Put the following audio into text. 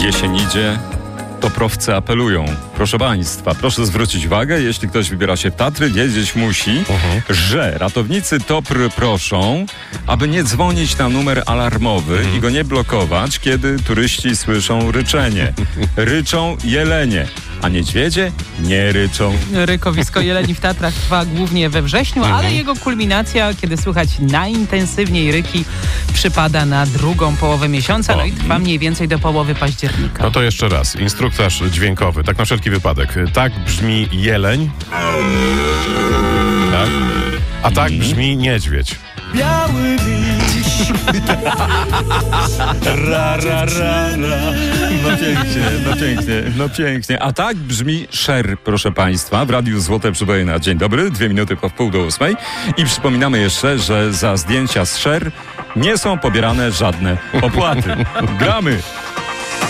Jesień idzie, toprowcy apelują. Proszę Państwa, proszę zwrócić uwagę, jeśli ktoś wybiera się w Tatry, wiedzieć musi, że ratownicy Topr proszą, aby nie dzwonić na numer alarmowy i go nie blokować, kiedy turyści słyszą ryczenie. Ryczą jelenie, a niedźwiedzie nie ryczą. Rykowisko jeleni w Tatrach trwa głównie we wrześniu, ale jego kulminacja, kiedy słychać najintensywniej ryki, przypada na drugą połowę miesiąca, no i trwa mniej więcej do połowy października. No to jeszcze raz, instruktaż dźwiękowy, tak na wszelki wypadek. Tak brzmi jeleń, tak? A tak brzmi niedźwiedź. Biały liść. Ra, ra, ra, ra. No pięknie. A tak brzmi Sher, proszę Państwa, w Radiu Złote Przeboje na dzień dobry, 2 minuty po 7:30. I przypominamy jeszcze, że za zdjęcia z Sher nie są pobierane żadne opłaty. Gramy!